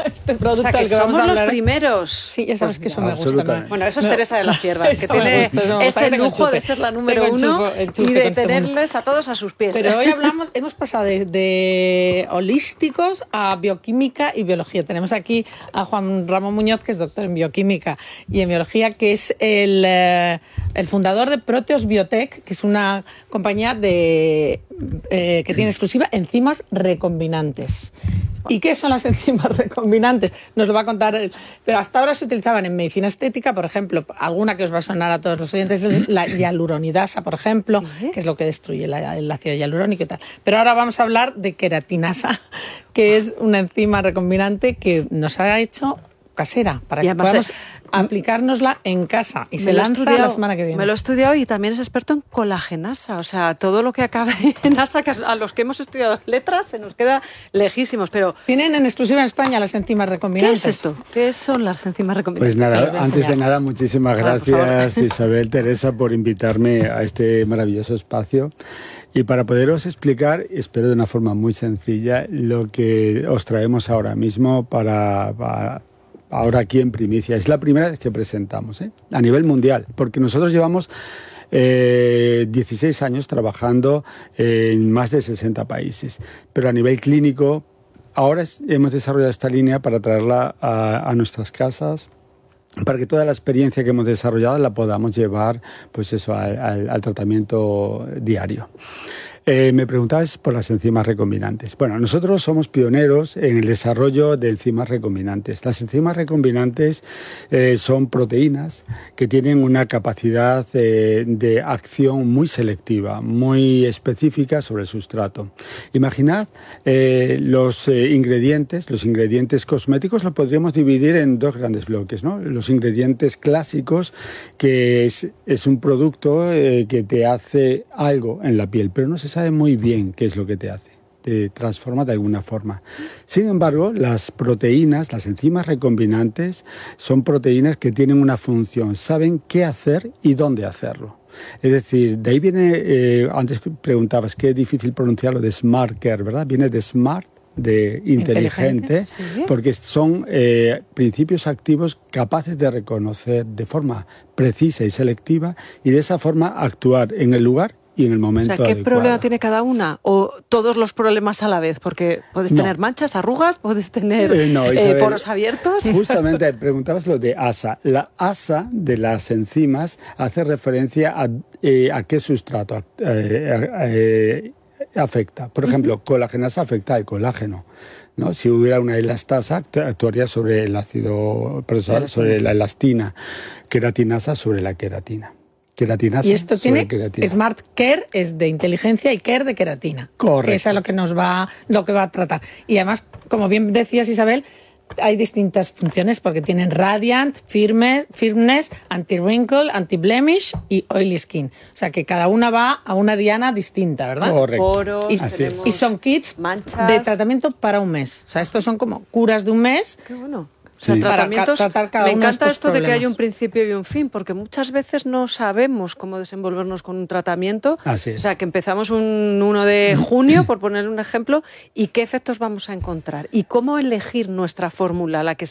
este producto. O sea, que somos los primeros. Sí, ya sabes que eso me gusta. Bueno, eso es Teresa de la Cierva, que tiene ese lujo de ser la número uno y de tenerles a todos a sus pies. Pero hoy hemos pasado de holísticos a bioquímica y biología. Tenemos aquí a Juan Ramón Muñoz, que es doctor en bioquímica y en biología, que es el fundador de Proteos Biotech, que es una compañía que tiene exclusiva enzimas recombinantes. ¿Y qué son las enzimas recombinantes? Nos lo va a contar él. Pero hasta ahora se utilizaban en medicina estética, por ejemplo, alguna que os va a sonar a todos los oyentes es la hialuronidasa, por ejemplo, ¿sí? Que es lo que destruye el ácido hialurónico y tal. Pero ahora vamos a hablar de queratinasa, que es una enzima recombinante que nos ha hecho casera, para que podamos aplicárnosla en casa, y se lanza la semana que viene. Me lo he estudiado y también es experto en colagenasa, o sea, todo lo que acabe en asa, que a los que hemos estudiado letras se nos queda lejísimos, pero... Tienen en exclusiva en España las enzimas recombinantes. ¿Qué es esto? ¿Qué son las enzimas recombinantes? Pues nada, antes de nada, muchísimas gracias Isabel, Teresa, por invitarme a este maravilloso espacio. Y para poderos explicar, espero de una forma muy sencilla, lo que os traemos ahora mismo para ahora aquí en primicia. Es la primera vez que presentamos, a nivel mundial, porque nosotros llevamos 16 años trabajando en más de 60 países, pero a nivel clínico ahora hemos desarrollado esta línea para traerla a nuestras casas, para que toda la experiencia que hemos desarrollado la podamos llevar, pues eso, al tratamiento diario. Me preguntabas por las enzimas recombinantes. Bueno, nosotros somos pioneros en el desarrollo de enzimas recombinantes. Las enzimas recombinantes son proteínas que tienen una capacidad de acción muy selectiva, muy específica sobre el sustrato. Imaginad los ingredientes cosméticos los podríamos dividir en dos grandes bloques, ¿no? Los ingredientes clásicos, que es un producto que te hace algo en la piel, pero no se sabe muy bien qué es lo que te hace, te transforma de alguna forma. Sin embargo, las proteínas, las enzimas recombinantes, son proteínas que tienen una función, saben qué hacer y dónde hacerlo. Es decir, de ahí viene, antes preguntabas qué difícil pronunciarlo, de smart care, ¿verdad? Viene de smart, de inteligente, ¿sí? Porque son principios activos capaces de reconocer de forma precisa y selectiva y de esa forma actuar en el lugar y en el momento adecuado. ¿Qué problema tiene cada una? ¿O todos los problemas a la vez? Porque puedes tener manchas, arrugas, puedes tener poros abiertos. Justamente preguntabas lo de ASA. La ASA de las enzimas hace referencia a qué sustrato afecta. Por ejemplo, colagenasa afecta al colágeno, ¿no? Si hubiera una elastasa, actuaría sobre el ácido, sobre la elastina. Queratinasa sobre la queratina. Y esto tiene Smart Care, es de inteligencia, y Care de queratina. Correcto. Que es a lo que va a tratar. Y además, como bien decías, Isabel, hay distintas funciones porque tienen Radiant, Firmness, Anti-Wrinkle, Anti-Blemish y Oily Skin. O sea que cada una va a una diana distinta, ¿verdad? Correcto. Poros, y son kits manchas de tratamiento para un mes. O sea, estos son como curas de un mes. Qué bueno. O sea, tratamientos, tratar cada me uno encanta de esto problemas. de que hay un principio y un fin, porque muchas veces no sabemos cómo desenvolvernos con un tratamiento. Así es. O sea, que empezamos un 1 de junio, por poner un ejemplo, y qué efectos vamos a encontrar. Y cómo elegir nuestra fórmula, la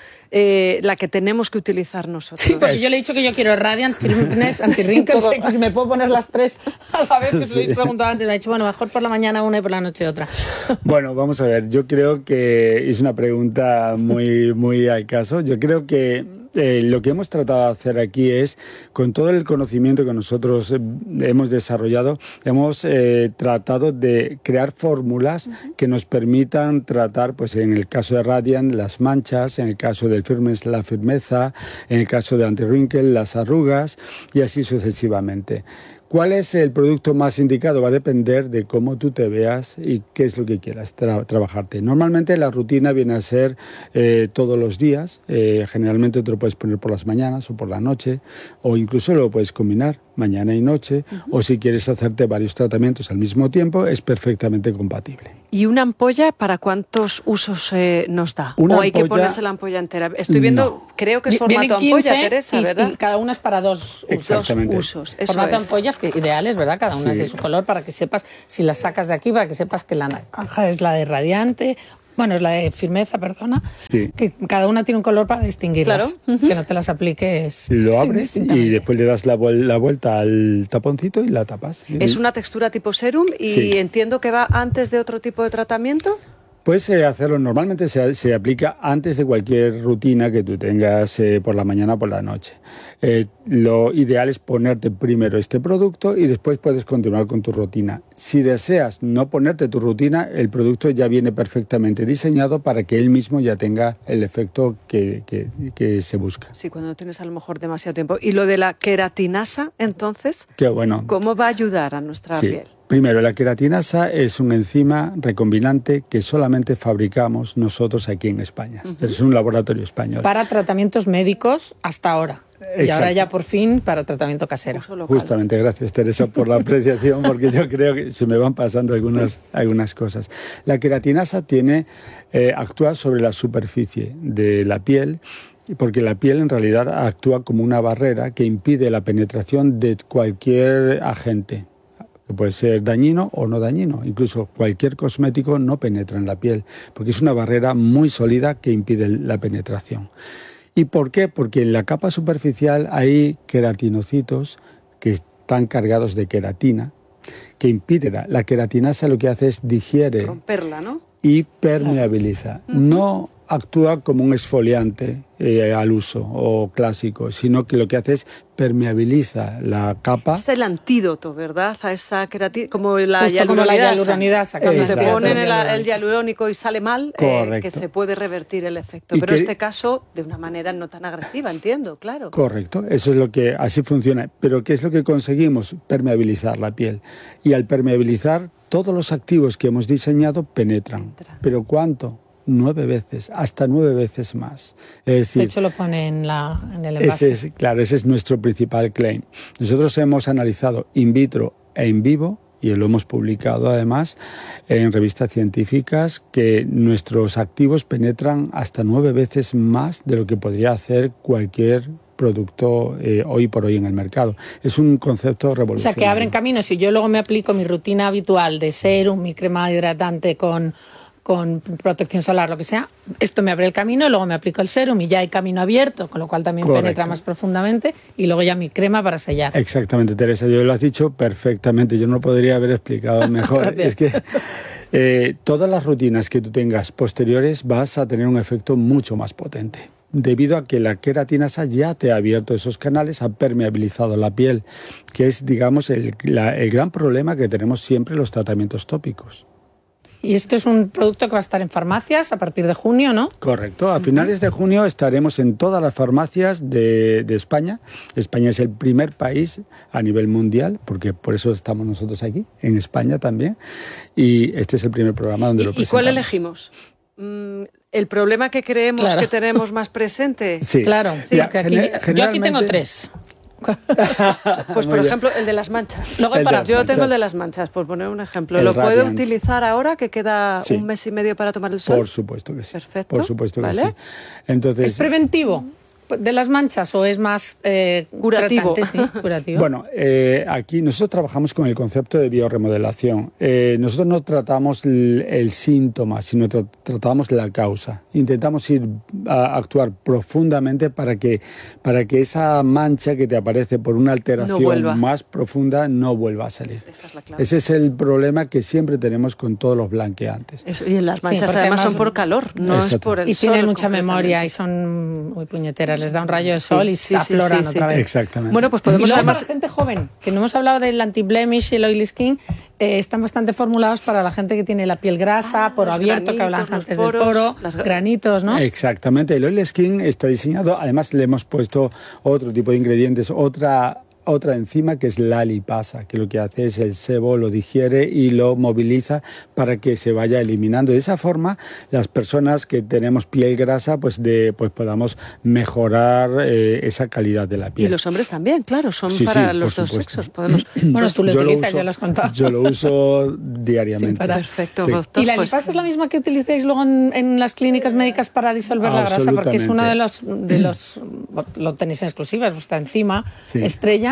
que tenemos que utilizar nosotros. Sí, porque yo le he dicho que yo quiero Radiant, Firmness, Anti-Wrinkle, que si me puedo poner las tres a la vez, que se lo he preguntado antes, me ha dicho, bueno, mejor por la mañana una y por la noche otra. Bueno, vamos a ver, yo creo que es una pregunta muy al caso. Yo creo que lo que hemos tratado de hacer aquí es, con todo el conocimiento que nosotros hemos desarrollado, hemos tratado de crear fórmulas que nos permitan tratar, pues en el caso de Radiant, las manchas, en el caso del Firmness, la firmeza, en el caso de Anti-Wrinkle, las arrugas, y así sucesivamente. ¿Cuál es el producto más indicado? Va a depender de cómo tú te veas y qué es lo que quieras trabajarte. Normalmente la rutina viene a ser todos los días. Generalmente te lo puedes poner por las mañanas o por la noche, o incluso lo puedes combinar mañana y noche, o si quieres hacerte varios tratamientos al mismo tiempo, es perfectamente compatible. ¿Y una ampolla para cuántos usos nos da? ¿O hay que ponerse la ampolla entera? Estoy viendo, creo que es formato ampolla, Teresa, ¿verdad? Y cada una es para dos usos. Formato ampollas que ideales, ¿verdad? Cada una es de su color, para que sepas, si las sacas de aquí, para que sepas que la naranja es la de radiante, Bueno, es la de firmeza, perdona. Sí. Que cada una tiene un color para distinguirlas. Claro. Que no te las apliques. Lo abres y distintamente. después le das la vuelta al taponcito y la tapas. Es una textura tipo serum y Sí. entiendo que va antes de otro tipo de tratamiento. Puedes hacerlo, normalmente se aplica antes de cualquier rutina que tú tengas por la mañana o por la noche. Lo ideal es ponerte primero este producto y después puedes continuar con tu rutina. Si deseas no ponerte tu rutina, el producto ya viene perfectamente diseñado para que él mismo ya tenga el efecto que se busca. Sí, cuando tienes a lo mejor demasiado tiempo. Y lo de la queratinasa, entonces, Qué bueno. ¿cómo va a ayudar a nuestra Sí. piel? Primero, la queratinasa es una enzima recombinante que solamente fabricamos nosotros aquí en España. Es un laboratorio español. Para tratamientos médicos hasta ahora. Y Exacto. ahora ya por fin para tratamiento casero. Uso local. Justamente, gracias Teresa por la apreciación, porque yo creo que se me van pasando algunas cosas. La queratinasa actúa sobre la superficie de la piel, porque la piel en realidad actúa como una barrera que impide la penetración de cualquier agente, que puede ser dañino o no dañino. Incluso cualquier cosmético no penetra en la piel, porque es una barrera muy sólida que impide la penetración. ¿Y por qué? Porque en la capa superficial hay queratinocitos que están cargados de queratina, que impide la queratinasa, lo que hace es digiere Romperla, ¿no? y permeabiliza. No actúa como un exfoliante al uso o clásico, sino que lo que hace es permeabiliza la capa. Es el antídoto, ¿verdad? A esa queratina, como la Justo como la hialuronidasa. hialuronidasa. Cuando te Exacto. ponen el hialurónico y sale mal, Correcto. que se puede revertir el efecto. Y Pero en que- este caso, de una manera no tan agresiva, entiendo, claro. Correcto, eso es lo que así funciona. Pero ¿qué es lo que conseguimos? Permeabilizar la piel. Y al permeabilizar, todos los activos que hemos diseñado penetran. Entran. ¿Pero cuánto? 9 veces, hasta 9 veces más. Es decir, De hecho, lo pone en el envase. ese es nuestro principal claim. Nosotros hemos analizado in vitro e in vivo, y lo hemos publicado además en revistas científicas, que nuestros activos penetran hasta 9 veces más de lo que podría hacer cualquier producto hoy por hoy en el mercado. Es un concepto O revolucionario. sea, que abren caminos. Si yo luego me aplico mi rutina habitual de serum, mi crema hidratante con protección solar, lo que sea, esto me abre el camino y luego me aplico el serum y ya hay camino abierto, con lo cual también Correcto. penetra más profundamente y luego ya mi crema para sellar. Exactamente, Teresa, yo lo has dicho perfectamente, yo no podría haber explicado mejor. Es que todas las rutinas que tú tengas posteriores vas a tener un efecto mucho más potente, debido a que la queratinasa ya te ha abierto esos canales, ha permeabilizado la piel, que es, digamos, el gran problema que tenemos siempre en los tratamientos tópicos. Y esto es un producto que va a estar en farmacias a partir de junio, ¿no? Correcto. A finales de junio estaremos en todas las farmacias de España. España es el primer país a nivel mundial, porque por eso estamos nosotros aquí, en España también. Y este es el primer programa donde lo ¿Y presentamos. cuál elegimos? ¿El problema que creemos Claro. que tenemos más presente? Sí. Claro, Mira, porque aquí, yo aquí generalmente- tengo 3. Pues, por Muy bien. ejemplo, el de las manchas. Luego hay El de para... las Yo manchas. tengo el de las manchas, por poner un ejemplo. El ¿Lo puedo Radiant. utilizar ahora que queda Sí. un mes y medio para tomar el sol? Por supuesto que sí. Perfecto. Por supuesto que ¿Vale? sí. Entonces, ¿Es preventivo de las manchas o es más Curativo. tratante? Sí, curativo. bueno, aquí nosotros trabajamos con el concepto de biorremodelación. Nosotros no tratamos el síntoma, sino tratamos la causa. Intentamos ir a actuar profundamente para que esa mancha que te aparece por una No alteración vuelva. más profunda no vuelva a salir. Esa es la clave. Ese es el problema que siempre tenemos con todos los blanqueantes. Eso, y en las manchas porque además además- son por calor, no es Exacto. por el y sol. tienen mucha concretamente. memoria y son muy puñeteras. Les da un rayo de sol y Sí, se sí, afloran sí, otra sí. vez. Exactamente. Bueno, pues Y podemos luego además... para la gente joven, que no hemos hablado del anti-blemish y el oily skin, están bastante formulados para la gente que tiene la piel grasa, poro los abierto, que granitos, hablabas los antes poros, del poro, las- granitos, ¿no? Exactamente, el oil skin está diseñado, además le hemos puesto otro tipo de ingredientes, otra enzima que es la lipasa, que lo que hace es el sebo lo digiere y lo moviliza para que se vaya eliminando. De esa forma, las personas que tenemos piel grasa, pues podamos mejorar esa calidad de la Y piel. los hombres también, claro, son Sí, para sí, los por dos supuesto. sexos. Podemos... Bueno, tú lo Yo utilizas, uso- ya lo has contado. Yo lo uso diariamente. Sin parar. Perfecto, Sí. doctor. ¿Y la pues- lipasa es la misma que utilicéis luego en las clínicas médicas para disolver la grasa? Porque es uno de los lo tenéis en exclusiva, es vuestra enzima Sí. estrella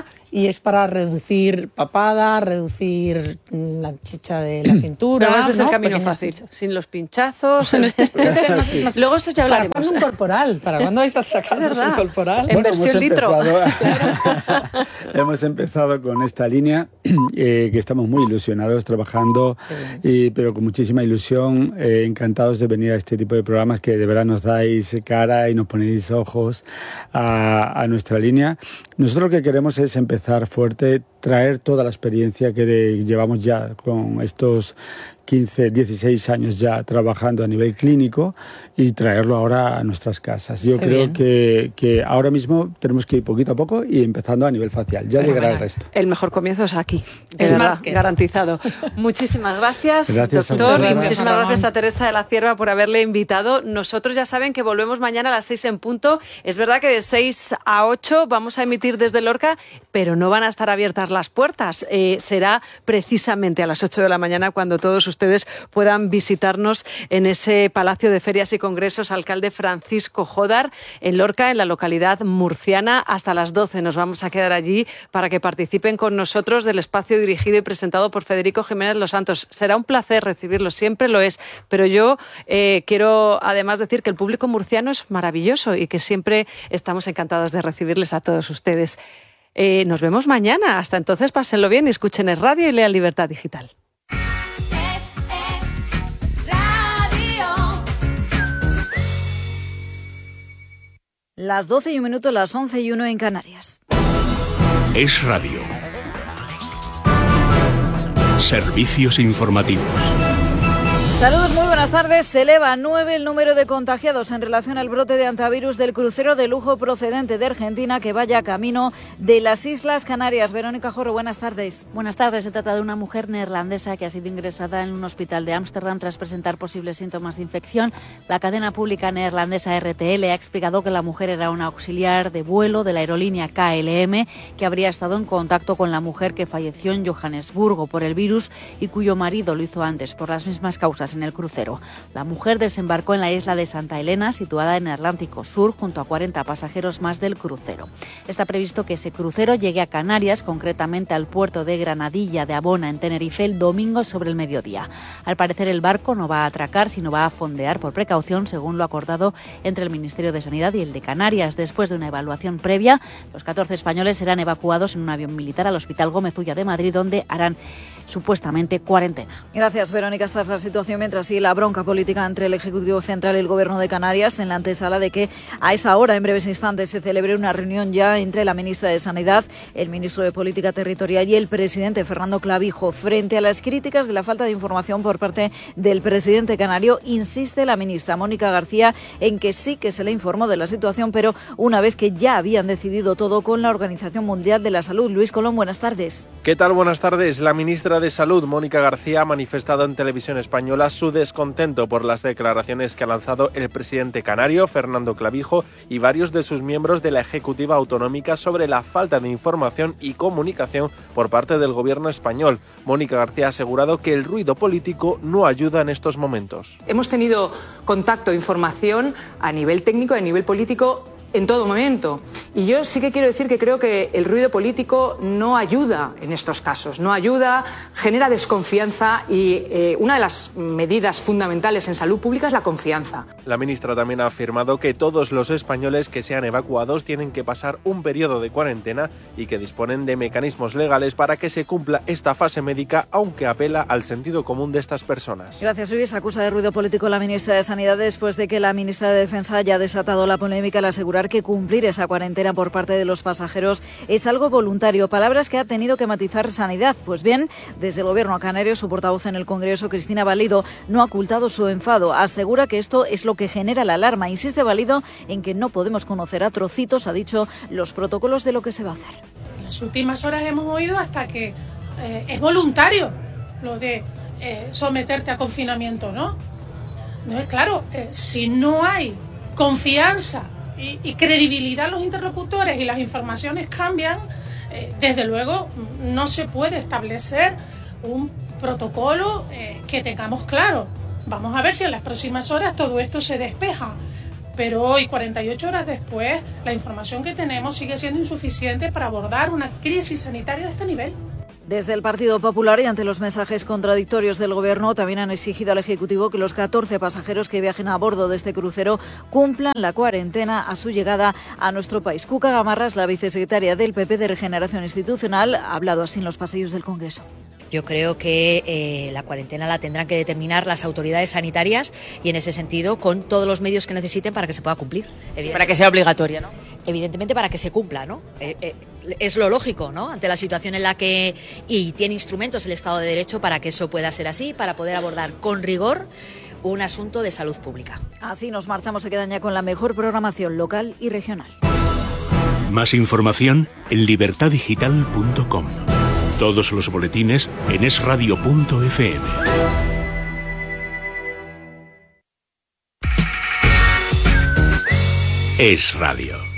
línea y es para reducir papada, reducir la chicha de la cintura. Pero ese es el ¿no? camino Pequeñas fácil, chichas. sin los pinchazos. Luego eso ya hablaremos. ¿Para cuándo un corporal? ¿Para cuándo vais a sacarnos un corporal? En versión litro. Hemos empezado con esta línea que estamos muy ilusionados trabajando, pero con muchísima ilusión, encantados de venir a este tipo de programas que de verdad nos dais cara y nos ponéis ojos a nuestra línea. Nosotros lo que queremos es empezar fuerte, traer toda la experiencia que llevamos ya con estos 15, 16 años ya trabajando a nivel clínico y traerlo ahora a nuestras casas. Yo creo que ahora mismo tenemos que ir poquito a poco y empezando a nivel facial. Ya llegará el resto. El mejor comienzo es aquí, es verdad, garantizado. Muchísimas gracias, doctor, y muchísimas gracias a Teresa de la Cierva por haberle invitado. Nosotros ya saben que volvemos mañana a las 6 en punto. Es verdad que de 6 a 8 vamos a emitir desde Lorca, pero no van a estar abiertas las puertas. Será precisamente a las 8 de la mañana cuando todos ustedes puedan visitarnos en ese Palacio de Ferias y Congresos Alcalde Francisco Jodar, en Lorca, en la localidad murciana. Hasta las 12 nos vamos a quedar allí para que participen con nosotros del espacio dirigido y presentado por Federico Jiménez Los Santos. Será un placer recibirlos, siempre lo es, pero yo quiero además decir que el público murciano es maravilloso y que siempre estamos encantados de recibirles a todos ustedes. Nos vemos mañana. Hasta entonces, pásenlo bien y escuchen el radio y lean Libertad Digital. Las 12 y un minuto, las 11 y 1 en Canarias. Es Radio. Servicios informativos. Saludos, muy buenas tardes. Se eleva a 9 el número de contagiados en relación al brote de antivirus del crucero de lujo procedente de Argentina que vaya camino de las Islas Canarias. Verónica Jorro, buenas tardes. Buenas tardes. Se trata de una mujer neerlandesa que ha sido ingresada en un hospital de Ámsterdam tras presentar posibles síntomas de infección. La cadena pública neerlandesa RTL ha explicado que la mujer era una auxiliar de vuelo de la aerolínea KLM que habría estado en contacto con la mujer que falleció en Johannesburgo por el virus y cuyo marido lo hizo antes por las mismas causas en el crucero. La mujer desembarcó en la isla de Santa Elena, situada en el Atlántico Sur, junto a 40 pasajeros más del crucero. Está previsto que ese crucero llegue a Canarias, concretamente al puerto de Granadilla de Abona, en Tenerife, el domingo sobre el mediodía. Al parecer, el barco no va a atracar, sino va a fondear por precaución, según lo acordado entre el Ministerio de Sanidad y el de Canarias. Después de una evaluación previa, los 14 españoles serán evacuados en un avión militar al Hospital Gómez Ulla de Madrid, donde harán supuestamente cuarentena. Gracias, Verónica. Esta es la situación mientras sigue la bronca política entre el Ejecutivo Central y el Gobierno de Canarias en la antesala de que a esa hora, en breves instantes, se celebre una reunión ya entre la ministra de Sanidad, el ministro de Política Territorial y el presidente Fernando Clavijo. Frente a las críticas de la falta de información por parte del presidente canario, insiste la ministra Mónica García en que sí que se le informó de la situación, pero una vez que ya habían decidido todo con la Organización Mundial de la Salud. Luis Colón, buenas tardes. ¿Qué tal? Buenas tardes. La ministra de Salud, Mónica García, ha manifestado en Televisión Española su descontento por las declaraciones que ha lanzado el presidente canario, Fernando Clavijo, y varios de sus miembros de la Ejecutiva Autonómica sobre la falta de información y comunicación por parte del gobierno español. Mónica García ha asegurado que el ruido político no ayuda en estos momentos. Hemos tenido contacto, información a nivel técnico y a nivel político en todo momento. Y yo sí que quiero decir que creo que el ruido político no ayuda en estos casos, no ayuda, genera desconfianza y una de las medidas fundamentales en salud pública es la confianza. La ministra también ha afirmado que todos los españoles que sean evacuados tienen que pasar un periodo de cuarentena y que disponen de mecanismos legales para que se cumpla esta fase médica, aunque apela al sentido común de estas personas. Gracias, Luis. Acusa de ruido político la ministra de Sanidad después de que la ministra de Defensa haya desatado la polémica al asegurar que cumplir esa cuarentena por parte de los pasajeros es algo voluntario. Palabras que ha tenido que matizar Sanidad. Pues bien, desde el Gobierno canario, su portavoz en el Congreso, Cristina Valido, no ha ocultado su enfado. Asegura que esto es lo que genera la alarma. Insiste Valido en que no podemos conocer a trocitos, ha dicho, los protocolos de lo que se va a hacer. En las últimas horas hemos oído hasta que es voluntario lo de someterte a confinamiento, ¿no? No es claro, si no hay confianza y credibilidad en los interlocutores y las informaciones cambian, desde luego no se puede establecer un protocolo que tengamos claro. Vamos a ver si en las próximas horas todo esto se despeja. Pero hoy, 48 horas después, la información que tenemos sigue siendo insuficiente para abordar una crisis sanitaria de este nivel. Desde el Partido Popular y ante los mensajes contradictorios del Gobierno, también han exigido al Ejecutivo que los 14 pasajeros que viajen a bordo de este crucero cumplan la cuarentena a su llegada a nuestro país. Cuca Gamarra es la vicesecretaria del PP de Regeneración Institucional. Ha hablado así en los pasillos del Congreso. Yo creo que la cuarentena la tendrán que determinar las autoridades sanitarias y, en ese sentido, con todos los medios que necesiten para que se pueda cumplir. Para que sea obligatoria, ¿no? Evidentemente para que se cumpla, ¿no? Es lo lógico, ¿no? Ante la situación en la que tiene instrumentos el Estado de Derecho para que eso pueda ser así, para poder abordar con rigor un asunto de salud pública. Así nos marchamos, se quedan ya con la mejor programación local y regional. Más información en libertadigital.com. Todos los boletines en esradio.fm. Es Radio.